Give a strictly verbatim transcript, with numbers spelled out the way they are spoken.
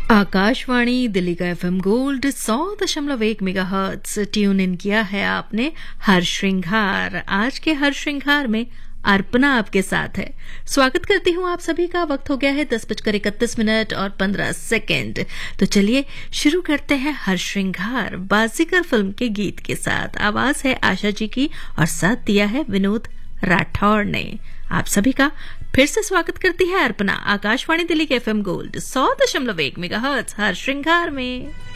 आकाशवाणी दिल्ली का FM gold सौ दशमलव एक मेगा हर्ट्ज ट्यून इन किया है आपने हर श्रृंगार। आज के हर श्रृंगार में अर्पणा आपके साथ है। स्वागत करती हूँ आप सभी का। वक्त हो गया है दस बजकर इकतीस मिनट और पंद्रह सेकेंड। तो चलिए शुरू करते हैं हर श्रृंगार बाजीगर फिल्म के गीत के साथ। आवाज है आशा जी की और साथ दिया है विनोद राठौड़ ने। आप सभी का फिर से स्वागत करती है अर्पणा आकाशवाणी दिल्ली के एफएम गोल्ड सौ दशमलव एक मेगा हर्ट्ज हर श्रृंगार में।